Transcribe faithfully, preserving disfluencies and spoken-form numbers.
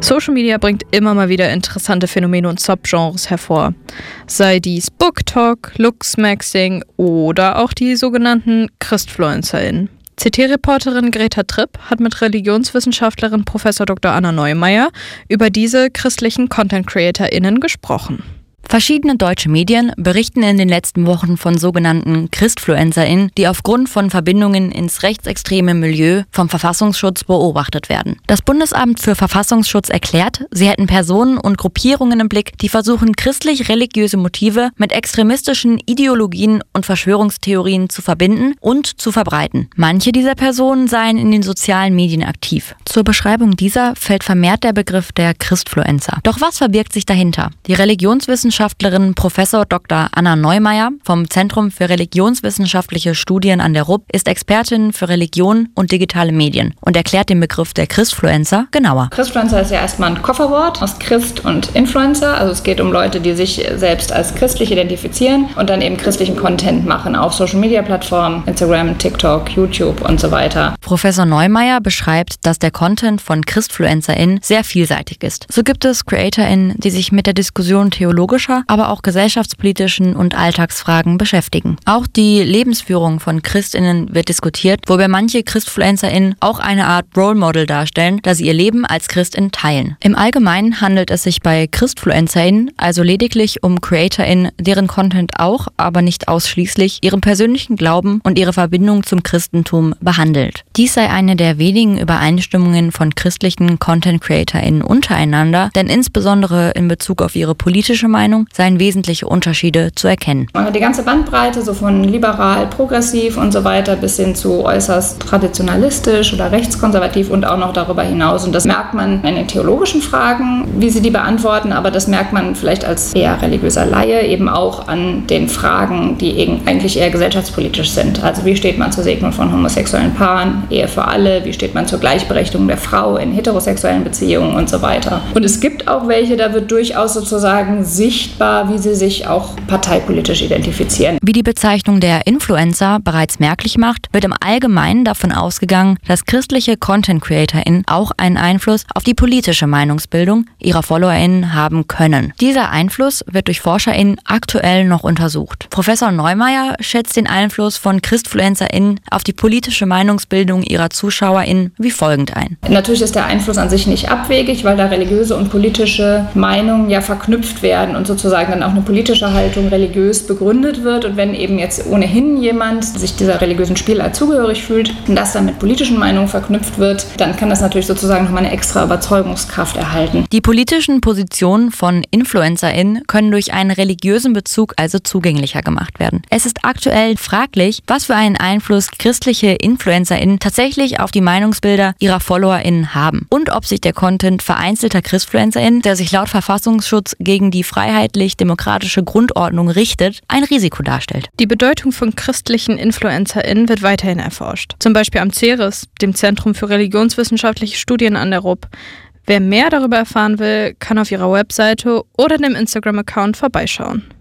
Social Media bringt immer mal wieder interessante Phänomene und Subgenres hervor. Sei dies BookTok, Luxmaxing oder auch die sogenannten ChristfluencerInnen. C T-Reporterin Greta Tripp hat mit Religionswissenschaftlerin Professor Doktor Anna Neumeier über diese christlichen Content-CreatorInnen gesprochen. Verschiedene deutsche Medien berichten in den letzten Wochen von sogenannten ChristfluencerInnen, die aufgrund von Verbindungen ins rechtsextreme Milieu vom Verfassungsschutz beobachtet werden. Das Bundesamt für Verfassungsschutz erklärt, sie hätten Personen und Gruppierungen im Blick, die versuchen, christlich-religiöse Motive mit extremistischen Ideologien und Verschwörungstheorien zu verbinden und zu verbreiten. Manche dieser Personen seien in den sozialen Medien aktiv. Zur Beschreibung dieser fällt vermehrt der Begriff der Christfluencer. Doch was verbirgt sich dahinter? Die Religionswissenschaftlerin Professor Doktor Anna Neumeier vom Zentrum für religionswissenschaftliche Studien an der R U B ist Expertin für Religion und digitale Medien und erklärt den Begriff der Christfluencer genauer. Christfluencer ist ja erstmal ein Kofferwort aus Christ und Influencer. Also es geht um Leute, die sich selbst als christlich identifizieren und dann eben christlichen Content machen auf Social-Media-Plattformen, Instagram, TikTok, YouTube und so weiter. Professor Neumeier beschreibt, dass der Content von ChristfluencerInnen sehr vielseitig ist. So gibt es CreatorInnen, die sich mit der Diskussion theologischer, aber auch gesellschaftspolitischen und Alltagsfragen beschäftigen. Auch die Lebensführung von ChristInnen wird diskutiert, wobei manche ChristfluencerInnen auch eine Art Role Model darstellen, da sie ihr Leben als Christin teilen. Im Allgemeinen handelt es sich bei ChristfluencerInnen also lediglich um CreatorInnen, deren Content auch, aber nicht ausschließlich, ihren persönlichen Glauben und ihre Verbindung zum Christentum behandelt. Dies sei eine der wenigen Übereinstimmungen von christlichen Content-CreatorInnen untereinander, denn insbesondere in Bezug auf ihre politische Meinung seien wesentliche Unterschiede zu erkennen. Man hat die ganze Bandbreite, so von liberal, progressiv und so weiter bis hin zu äußerst traditionalistisch oder rechtskonservativ und auch noch darüber hinaus. Und das merkt man in den theologischen Fragen, wie sie die beantworten, aber das merkt man vielleicht als eher religiöser Laie eben auch an den Fragen, die eigentlich eher gesellschaftspolitisch sind. Also wie steht man zur Segnung von homosexuellen Paaren, Ehe für alle, wie steht man zur Gleichberechtigung der Frau in heterosexuellen Beziehungen und so weiter. Und es gibt auch welche, da wird durchaus sozusagen sichtbar, wie sie sich auch parteipolitisch identifizieren. Wie die Bezeichnung der Influencer bereits merklich macht, wird im Allgemeinen davon ausgegangen, dass christliche Content-CreatorInnen auch einen Einfluss auf die politische Meinungsbildung ihrer FollowerInnen haben können. Dieser Einfluss wird durch ForscherInnen aktuell noch untersucht. Professor Neumeier schätzt den Einfluss von ChristfluencerInnen auf die politische Meinungsbildung ihrer ZuschauerInnen wie folgend ein. Natürlich ist der Einfluss an sich nicht abwegig, weil da religiöse und politische Meinungen ja verknüpft werden und sozusagen dann auch eine politische Haltung religiös begründet wird. Und wenn eben jetzt ohnehin jemand sich dieser religiösen Spielart zugehörig fühlt und das dann mit politischen Meinungen verknüpft wird, dann kann das natürlich sozusagen nochmal eine extra Überzeugungskraft erhalten. Die politischen Positionen von InfluencerInnen können durch einen religiösen Bezug also zugänglicher gemacht werden. Es ist aktuell fraglich, was für einen Einfluss christliche InfluencerInnen tatsächlich auf die Meinungsbilder ihrer FollowerInnen haben und ob sich der Content vereinzelter ChristfluencerInnen, der sich laut Verfassungsschutz gegen die freiheitlich-demokratische Grundordnung richtet, ein Risiko darstellt. Die Bedeutung von christlichen InfluencerInnen wird weiterhin erforscht. Zum Beispiel am C E R I S, dem Zentrum für religionswissenschaftliche Studien an der R U B. Wer mehr darüber erfahren will, kann auf ihrer Webseite oder dem Instagram-Account vorbeischauen.